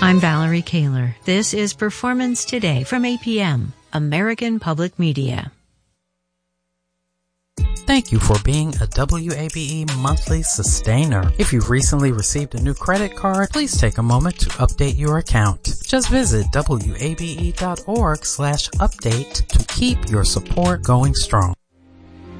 I'm Valerie Kaler. This is Performance Today from APM, American Public Media. Thank you for being a WABE monthly sustainer. If you've recently received a new credit card, please take a moment to update your account. Just visit WABE.org/update to keep your support going strong.